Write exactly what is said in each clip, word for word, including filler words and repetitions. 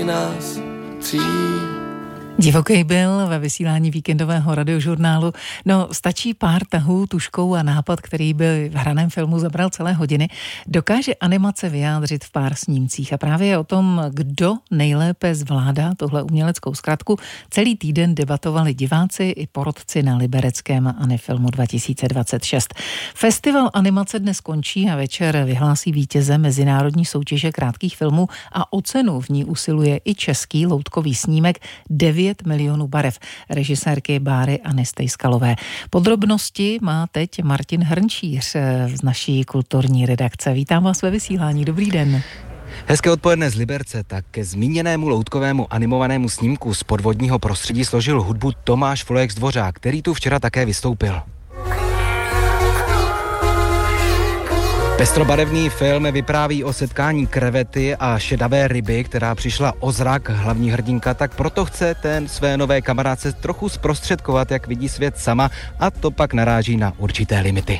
nás tří. Divoký byl ve vysílání víkendového radiožurnálu. No, stačí pár tahů tužkou a nápad, který by v hraném filmu zabral celé hodiny, dokáže animace vyjádřit v pár snímcích. A právě o tom, kdo nejlépe zvládá tohle uměleckou zkratku, celý týden debatovali diváci i porotci na libereckém Anifilmu dva tisíce dvacet šest. Festival animace dnes končí a večer vyhlásí vítěze mezinárodní soutěže krátkých filmů a o cenu v ní usiluje i český loutkový snímek devět milionů barev režisérky Báry Anny Stejskalové. Podrobnosti má teď Martin Hrnčíř z naší kulturní redakce. Vítám vás ve vysílání. Dobrý den. Hezké odpoledne z Liberce. Tak ke zmíněnému loutkovému animovanému snímku z podvodního prostředí složil hudbu Tomáš Flojek z Dvořák, který tu včera také vystoupil. Pestrobarevný film vypráví o setkání krevety a šedavé ryby, která přišla o zrak. Hlavní hrdinka tak proto chce ten své nové kamarádce trochu zprostředkovat, jak vidí svět sama, a to pak naráží na určité limity.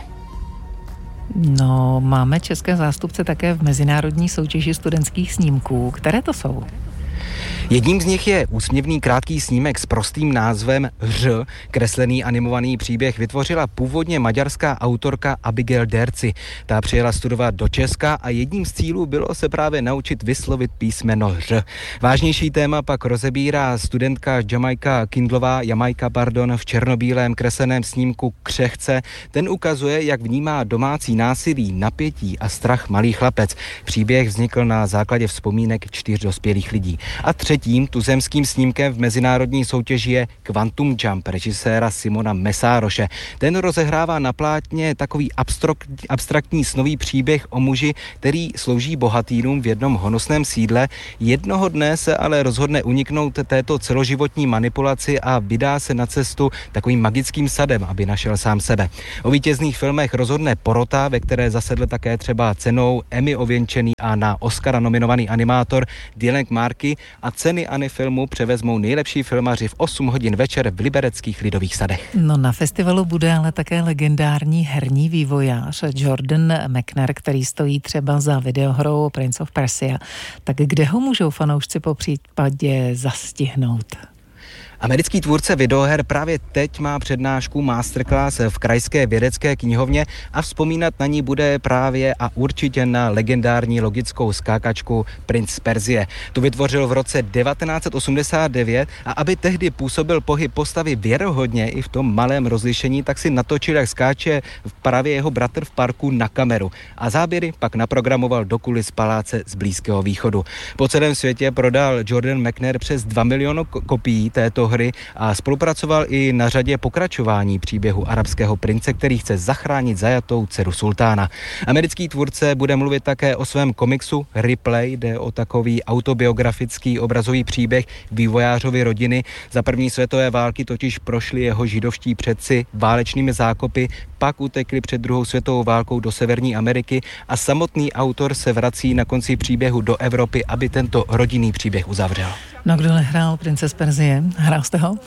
No, máme české zástupce také v mezinárodní soutěži studentských snímků. Které to jsou? Jedním z nich je úsměvný krátký snímek s prostým názvem Ř. Kreslený animovaný příběh vytvořila původně maďarská autorka Abigail Derci. Ta přijela studovat do Česka a jedním z cílů bylo se právě naučit vyslovit písmeno Ř. Vážnější téma pak rozebírá studentka Jamajka Kindlová, Jamajka, pardon, v černobílém kresleném snímku Křehce. Ten ukazuje, jak vnímá domácí násilí, napětí a strach malý chlapec. Příběh vznikl na základě vzpomínek čtyř dospělých lidí. A třetím tuzemským snímkem v mezinárodní soutěži je Quantum Jump režiséra Simona Mesároše. Ten rozehrává na plátně takový abstraktní snový příběh o muži, který slouží bohatýrům v jednom honosném sídle. Jednoho dne se ale rozhodne uniknout této celoživotní manipulaci a vydá se na cestu takovým magickým sadem, aby našel sám sebe. O vítězných filmech rozhodne porota, ve které zasedl také třeba cenou Emmy ověnčený a na Oscara nominovaný animátor Dylan Markey, a ceny Anifilmu převezmou nejlepší filmaři v osm hodin večer v libereckých Lidových sadech. No, na festivalu bude ale také legendární herní vývojář Jordan Mechner, který stojí třeba za videohrou Prince of Persia. Tak kde ho můžou fanoušci po případě zastihnout? Americký tvůrce videoher právě teď má přednášku masterclass v Krajské vědecké knihovně a vzpomínat na ní bude právě a určitě na legendární logickou skákačku Prince z Persie. Tu vytvořil v roce devatenáct set osmdesát devět a aby tehdy působil pohyb postavy věrohodně i v tom malém rozlišení, tak si natočil, jak skáče právě jeho bratr v parku na kameru. A záběry pak naprogramoval do kulis paláce z Blízkého východu. Po celém světě prodal Jordan Mechner přes dva miliony kopií této hry a spolupracoval i na řadě pokračování příběhu arabského prince, který chce zachránit zajatou dceru sultána. Americký tvůrce bude mluvit také o svém komiksu Ripley, jde o takový autobiografický obrazový příběh vývojářovy rodiny. Za první světové války totiž prošli jeho židovští předci válečnými zákopy, pak utekli před druhou světovou válkou do Severní Ameriky a samotný autor se vrací na konci příběhu do Evropy, aby tento rodinný příběh uzavřel. No, kdo nehrál Prince z Persie? Hrál jste ho?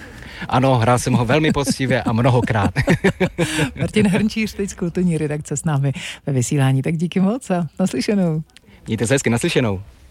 Ano, hrál jsem ho velmi poctivě a mnohokrát. Martin Hrnčíř teď z kulturní redakce s námi ve vysílání. Tak díky moc a naslyšenou. Mějte se hezky, naslyšenou.